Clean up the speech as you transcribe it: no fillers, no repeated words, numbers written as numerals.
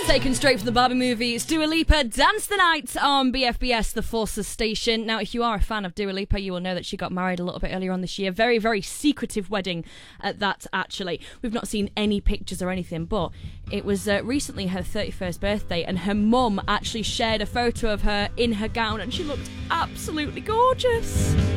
Taken straight from the Barbie movie, it's Dua Lipa, Dance the Night on BFBS, the Forces station. Now, if you are a fan of Dua Lipa, you will know that she got married a little bit earlier on this year. Very, very secretive wedding at that, actually. We've not seen any pictures or anything, but it was recently her 31st birthday, and her mum actually shared a photo of her in her gown, and she looked absolutely gorgeous.